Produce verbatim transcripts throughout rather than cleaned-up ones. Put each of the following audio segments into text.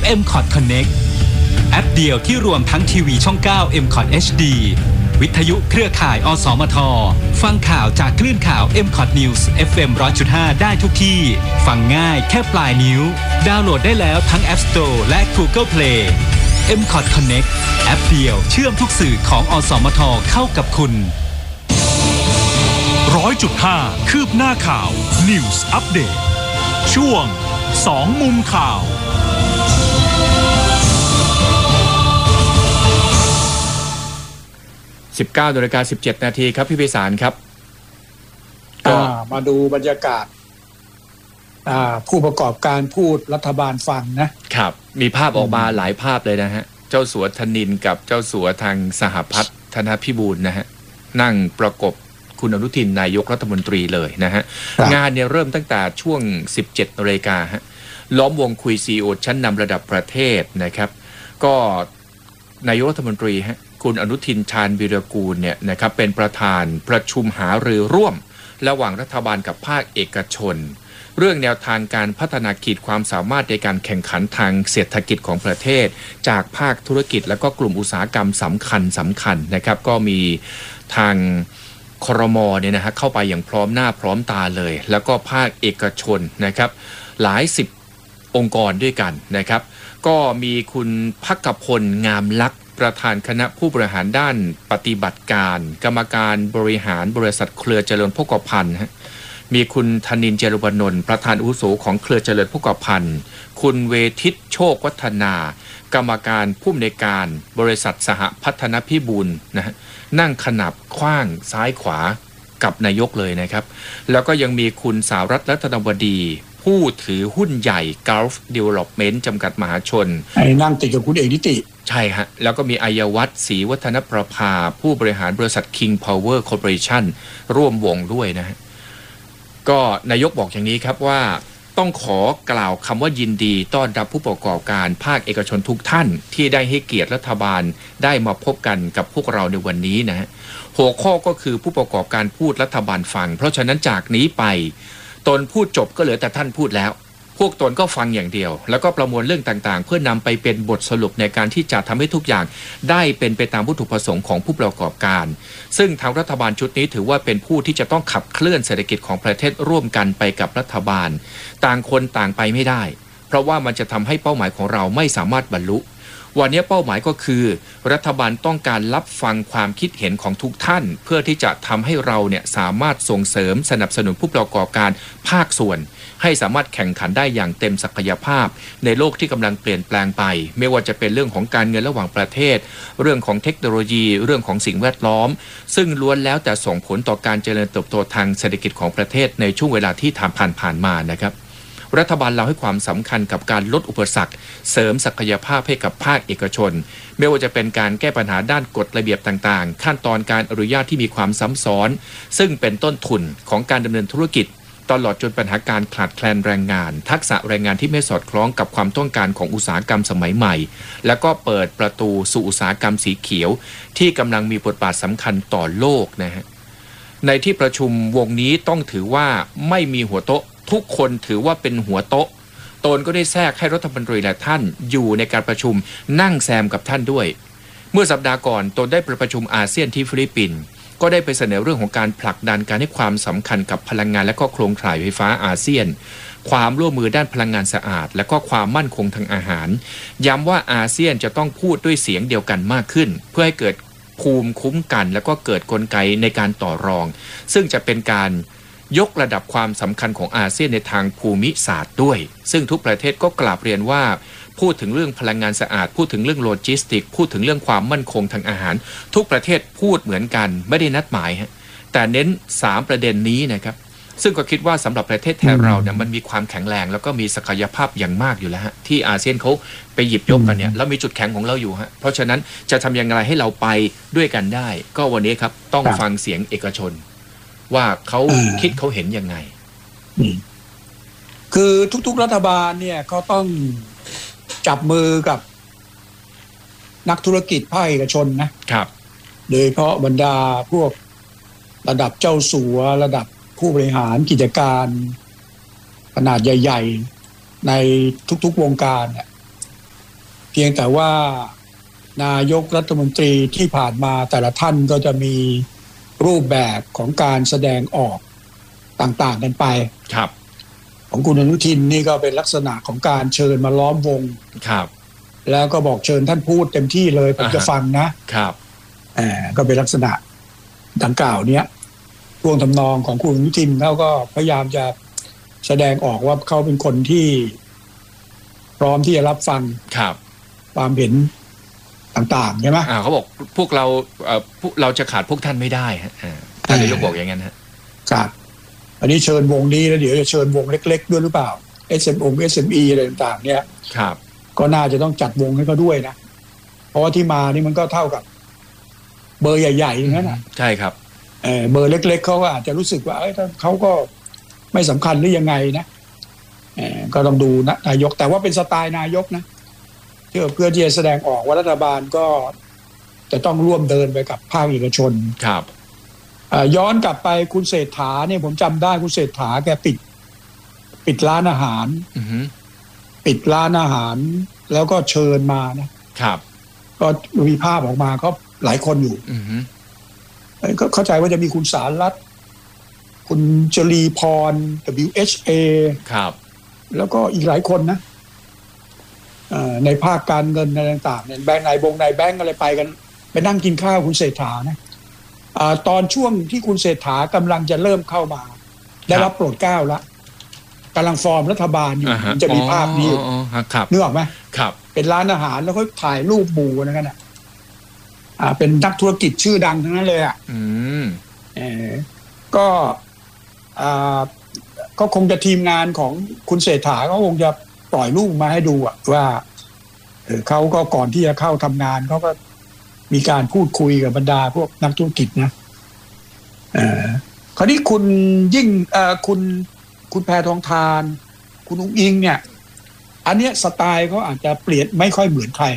เอ็ม ซี โอ ที Connect แอปเดียวที่รวมทั้งทีวีช่อง เก้า เอ็ม ซี โอ ที เอช ดี วิทยุเครือข่ายอสมทฟังข่าวจากคลื่นข่าว เอ็ม ซี โอ ที News เอฟ เอ็ม หนึ่งร้อยจุดห้า ได้ทุกที่ฟังง่ายแค่ปลายนิ้วดาวน์โหลดได้แล้วทั้ง App Store และ Google Play เอ็ม ซี โอ ที Connect แอปเดียวเชื่อมทุกสื่อของอสมทเข้ากับคุณร้อยจุดห้าคืบหน้าข่าว News Update ช่วงสองมุมข่าวสิบเก้านาฬิกาสิบเจ็ดนาทีครับพี่พิสารครับก็มาดูบรรยากาศผู้ประกอบการพูดรัฐบาลฟังนะครับมีภาพออกมาหลายภาพเลยนะฮะเจ้าสัวธนินกับเจ้าสัวทางสหพัฒน์ธนพิบูลนะฮะนั่งประกบคุณอนุทินนายกรัฐมนตรีเลยนะฮะงานเนี่ยเริ่มตั้งแต่ช่วงสิบเจ็ดนาฬิกาฮะล้อมวงคุย ซี อี โอ ชั้นนำระดับประเทศนะครับก็นายกรัฐมนตรีฮะคุณอนุทินชาญวีรกูลเนี่ยนะครับเป็นประธานประชุมหารือร่วมระหว่างรัฐบาลกับภาคเอกชนเรื่องแนวทางการพัฒนาขีดความสามารถในการแข่งขันทางเศรษฐกิจของประเทศจากภาคธุรกิจและก็กลุ่มอุตสาหกรรมสำคัญสำคัญนะครับก็มีทางครม.เนี่ยนะฮะเข้าไปอย่างพร้อมหน้าพร้อมตาเลยแล้วก็ภาคเอกชนนะครับหลายสิบองค์กรด้วยกันนะครับก็มีคุณภักพลงามลักษณ์ประธานคณะผู้บริหารด้านปฏิบัติการกรรมการบริหารบริษัทเครือเจริญโภคภัณฑ์ฮะมีคุณธนินทร์เจริญวนนท์ประธานอาวุโสของเครือเจริญโภคภัณฑ์คุณเวทิตโชควัฒนากรรมการผู้อำนวยการบริษัทสหพัฒนพิบูลนะฮะนั่งขนับขว้างซ้ายขวากับนายกเลยนะครับแล้วก็ยังมีคุณสารัตน์รัตนวดีผู้ถือหุ้นใหญ่ Gulf Development จำกัดมหาชนไอ้นั่งติดกับคุณเอกนิติใช่ฮะแล้วก็มีอัยวัฒน์ศรีวัฒนประภาผู้บริหารบริษัท King Power Corporation ร่วมวงด้วยนะฮะก็นายกบอกอย่างนี้ครับว่าต้องขอกล่าวคำว่ายินดีต้อนรับผู้ประกอบการภาคเอกชนทุกท่านที่ได้ให้เกียรติรัฐบาลได้มาพบกันกับพวกเราในวันนี้นะฮะหัวข้อก็คือผู้ประกอบการพูดรัฐบาลฟังเพราะฉะนั้นจากนี้ไปตนพูดจบก็เหลือแต่ท่านพูดแล้วพวกตนก็ฟังอย่างเดียวแล้วก็ประมวลเรื่องต่างๆเพื่อนำไปเป็นบทสรุปในการที่จะทำให้ทุกอย่างได้เป็นไปตามวัตถุประสงค์ของผู้ประกอบการซึ่งทางรัฐบาลชุดนี้ถือว่าเป็นผู้ที่จะต้องขับเคลื่อนเศรษฐกิจของประเทศร่วมกันไปกับรัฐบาลต่างคนต่างไปไม่ได้เพราะว่ามันจะทำให้เป้าหมายของเราไม่สามารถบรรลุวันนี้เป้าหมายก็คือรัฐบาลต้องการรับฟังความคิดเห็นของทุกท่านเพื่อที่จะทำให้เราเนี่ยสามารถส่งเสริมสนับสนุนผู้ประกอบการภาคส่วนให้สามารถแข่งขันได้อย่างเต็มศักยภาพในโลกที่กำลังเปลี่ยนแปลงไปไม่ว่าจะเป็นเรื่องของการเงินระหว่างประเทศเรื่องของเทคโนโลยีเรื่องของสิ่งแวดล้อมซึ่งล้วนแล้วแต่ส่งผลต่อการเจริญเติบโตทางเศรษฐกิจของประเทศในช่วงเวลาที่ผ่านผ่านมานะครับรัฐบาลเราให้ความสำคัญกับการลดอุปสรรคเสริมศักยภาพให้กับภาคเอกชนไม่ว่าจะเป็นการแก้ปัญหาด้านกฎระเบียบต่างๆขั้นตอนการอนุญาตที่มีความซ้ำซ้อนซึ่งเป็นต้นทุนของการดำเนินธุรกิจตลอดจนปัญหาการขาดแคลนแรงงานทักษะแรงงานที่ไม่สอดคล้องกับความต้องการของอุตสาหกรรมสมัยใหม่แล้วก็เปิดประตูสู่อุตสาหกรรมสีเขียวที่กำลังมีบทบาทสำคัญต่อโลกนะฮะในที่ประชุมวงนี้ต้องถือว่าไม่มีหัวโต๊ะทุกคนถือว่าเป็นหัวโต๊ะตนก็ได้แทรกให้รัฐมนตรีและท่านอยู่ในการประชุมนั่งแซมกับท่านด้วยเมื่อสัปดาห์ก่อนตนได้ไปประชุมอาเซียนที่ฟิลิปปินส์ก็ได้ไปเสนอเรื่องของการผลักดันการให้ความสำคัญกับพลังงานและก็โครงข่ายไฟฟ้าอาเซียนความร่วมมือด้านพลังงานสะอาดและก็ความมั่นคงทางอาหารย้ำว่าอาเซียนจะต้องพูดด้วยเสียงเดียวกันมากขึ้นเพื่อให้เกิดภูมิคุ้มกันและก็เกิดกลไกในการต่อรองซึ่งจะเป็นการยกระดับความสำคัญของอาเซียนในทางภูมิศาสตร์ด้วยซึ่งทุกประเทศก็กราบเรียนว่าพูดถึงเรื่องพลังงานสะอาดพูดถึงเรื่องโลจิสติกพูดถึงเรื่องความมั่นคงทางอาหารทุกประเทศพูดเหมือนกันไม่ได้นัดหมายฮะแต่เน้นสามประเด็นนี้นะครับซึ่งก็คิดว่าสำหรับประเทศไทยเราเนี่ยมันมีความแข็งแรงแล้วก็มีศักยภาพอย่างมากอยู่แล้วฮะที่อาเซียนเขาไปหยิบยกกันเนี่ยแล้วมีจุดแข็งของเราอยู่ฮะเพราะฉะนั้นจะทำอย่างไรให้เราไปด้วยกันได้ก็วันนี้ครับต้องฟังเสียงเอกชนว่าเขาคิดเขาเห็นยังไงคือทุกๆรัฐบาลเนี่ยเขาต้องจับมือกับนักธุรกิจภาคเอกชนนะครับโดยเฉพาะบรรดาพวกระดับเจ้าสัวระดับผู้บริหารกิจการขนาดใหญ่ๆในทุกๆวงการเนี่ยพียงแต่ว่านายกรัฐมนตรีที่ผ่านมาแต่ละท่านก็จะมีรูปแบบของการแสดงออกต่างๆกันไปครับของคุณอนุทินนี่ก็เป็นลักษณะของการเชิญมาล้อมวงครับแล้วก็บอกเชิญท่านพูดเต็มที่เลยผมจะฟังนะครับอ่าก็เป็นลักษณะดังกล่าวเนี้ยช่วงทำนองของคุณอนุทินเขาก็พยายามจะแสดงออกว่าเขาเป็นคนที่พร้อมที่จะรับฟังครับความเห็นต่างๆใช่ไหมอ่าเขาบอกพวกเราเอ่อพวกเราจะขาดพวกท่านไม่ได้ฮะอ่าท่านนายกบอกอย่างนั้นฮะครับอันนี้เชิญวงนี้แล้วเดี๋ยวจะเชิญวงเล็กๆด้วยหรือเปล่า เอส เอ็ม โอ เอส เอ็ม อี อะไรต่างๆเนี่ยครับก็น่าจะต้องจัดวงให้เขาด้วยนะเพราะว่าที่มานี่มันก็เท่ากับเบอร์ใหญ่ๆอย่างนั้นนะใช่ครับเออเบอร์เล็กๆเขาก็อาจจะรู้สึกว่าเอ้ยเขาก็ไม่สำคัญหรือยังไงนะเออก็ต้องดูนะนายกแต่ว่าเป็นสไตล์นายกนะเพื่อเพื่อที่จะแสดงออกว่ารัฐบาลก็จะต้องร่วมเดินไปกับภาคเอกชนครับย้อนกลับไปคุณเศรษฐาเนี่ยผมจำได้คุณเศรษฐาแกปิดปิดร้านอาหารปิดร้านอาหารแล้วก็เชิญมานะครับก็มีภาพออกมาก็หลายคนอยู่ก็เข้าใจว่าจะมีคุณสารัตน์คุณจรีพร ดับเบิลยู เอช เอครับแล้วก็อีกหลายคนนะในภาคการเงินอะไรต่างๆเนี่ยแบงค์นายบงนายแบงค์อะไรไปกันไปนั่งกินข้าวคุณเศรษฐานะตอนช่วงที่คุณเศรษฐากำลังจะเริ่มเข้ามาได้รับโปรดเกล้าแล้วกำลังฟอร์มรัฐบาลอยู่จะมีภาพนี้อยู่นึกออกไหมครับเป็นร้านอาหารแล้วก็ถ่ายรูปหมู่นะกันอ่ะเป็นนักธุรกิจชื่อดังทั้งนั้นเลยอ่ะอืมเออก็อ่าก็คงจะทีมงานของคุณเศรษฐาก็คงจะปล่อยรูปมาให้ดูอ่ะว่าเขาก็ก่อนที่จะเข้าทำงานเขาก็มีการพูดคุยกับบรรดาพวกนักธุรกิจนะเอ่อคราวนี้คุณยิ่งเอ่อคุณคุณแพทองธารคุณอุ๊งอิงเนี่ยอันเนี้ยสไตล์เขาอาจจะเปลี่ยนไม่ค่อยเหมือนใคร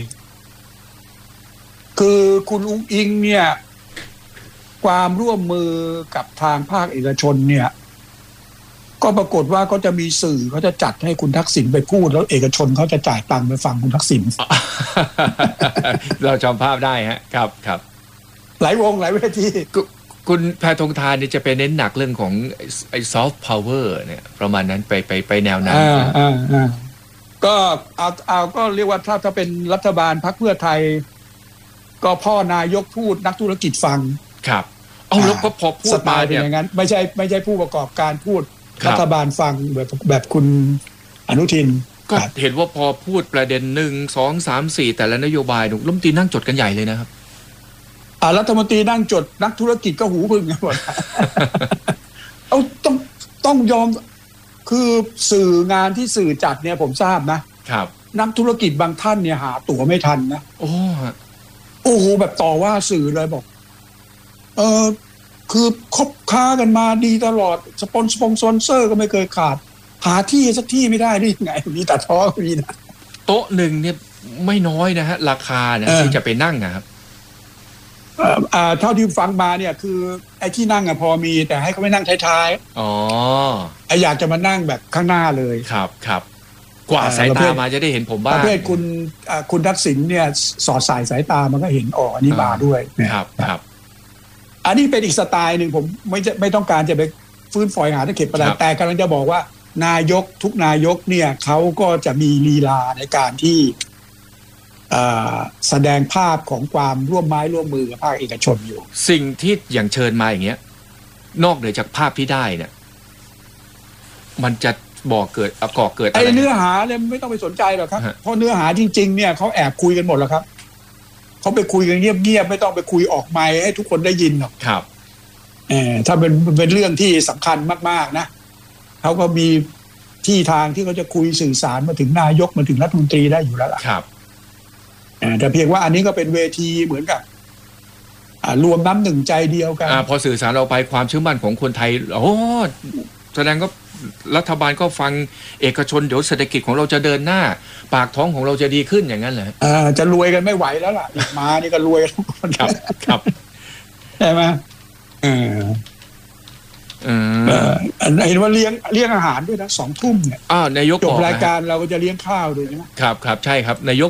คือคุณอุ๊งอิงเนี่ยความร่วมมือกับทางภาคเอกชนเนี่ยก็ปรากฏว่าก็จะมีสื่อเขาจะจัดให้คุณทักษิณไปพูดแล้วเอกชนเขาจะจ่ายตังค์ไปฟังคุณทักษิณเราจำภาพได้ฮะครับครับหลายวงหลายเวทีคุณแพทองธารเนี่ยจะไปเน้นหนักเรื่องของไอ้ซอฟต์พาวเวอร์เนี่ยประมาณนั้นไปไปไปแนวนั้นอ่าอ่าอ่าก็เอาเอาก็เรียกว่าถ้าถ้าเป็นรัฐบาลพรรคเพื่อไทยก็พ่อนายกพูดนักธุรกิจฟังครับเอาแล้วก็พอพูดมาเนี่ยอย่างนั้นไม่ใช่ไม่ใช่ผู้ประกอบการพูดรัฐบาลฟังแบบแบบคุณอนุทินก็เห็นว่าพอพูดประเด็นหนึ่งสองสามสี่แต่ละนโยบายรัฐมนตรีนั่งจดกันใหญ่เลยนะครับอ่ารัฐมนตรีนั่งจดนักธุรกิจก็หูพึ่งกันหมดเอาต้องต้องยอมคือสื่องานที่สื่อจัดเนี่ยผมทราบนะครับนักธุรกิจบางท่านเนี่ยหาตั๋วไม่ทันนะโอ้โอ้โหแบบต่อว่าสื่อเลยบอกเออคือคบค้ากันมาดีตลอดสปอนสปอนเซอร์ก็ไม่เคยขาดหาที่สักที่ไม่ได้ได้ยังไงมีแต่ท้อมีนะโต๊ะหนึ่งเนี่ยไม่น้อยนะฮะราคาเนี่ยที่จะไปนั่งนะครับอ่าเท่าที่ฟังมาเนี่ยคือไอ้ที่นั่งอะพอมีแต่ให้เขาไม่นั่งท้ายๆอ๋อไอ้อยากจะมานั่งแบบข้างหน้าเลยครับครับกว่าสายตามาจะได้เห็นผมบ้างประเภทคุณคุณทักษิณเนี่ยสอดสายสายตามันก็เห็นออกอันนี้มาด้วยครับครับอันนี้เป็นอีกสไตล์หนึ่งผมไม่จะไม่ต้องการจะไปฟื้นฝอยหาตะเข็บอะไรแต่กำลังจะบอกว่านายกทุกนายกเนี่ยเขาก็จะมีลีลาในการที่แสดงภาพของความร่วมไม้ร่วมมือกับภาคเอกชนอยู่สิ่งที่อย่างเชิญมาอย่างเงี้ยนอกเหนือจากภาพที่ได้เนี่ยมันจะบอกเกิดก่อเกิดอะไรไอ้เนื้อหาเนี่ยไม่ต้องไปสนใจหรอกครับเพราะเนื้อหาจริงๆเนี่ยเขาแอบคุยกันหมดแล้วครับเขาไปคุยกันเงียบๆไม่ต้องไปคุยออกไมค์ให้ทุกคนได้ยินหรอกครับเออถ้าเป็นเป็นเรื่องที่สำคัญมากๆนะเขาก็มีที่ทางที่เขาจะคุยสื่อสารมาถึงนายกมาถึงรัฐมนตรีได้อยู่แล้วล่ะครับแต่เพียงว่าอันนี้ก็เป็นเวทีเหมือนกับรวมน้ำหนึ่งใจเดียวกันอพอสื่อสารเราไปความเชื่อมั่นของคนไทยโอ้แสดงก็รัฐบาลก็ฟังเอกชนเดี๋ยวเศรษฐกิจของเราจะเดินหน้าปากท้องของเราจะดีขึ้นอย่างนั้นเหรออ่าจะรวยกันไม่ไหวแล้วล่ะมานี่ก็รวยทุกคนครับครับใช่ไหมเออเออเห็นว่าเลี้ยงเลี้ยงอาหารด้วยนะสองทุ่มเนี่ยอ้าวนายกจบรายการเราก็จะเลี้ยงข้าวด้วยใช่ไหมครับครับใช่ครับนายก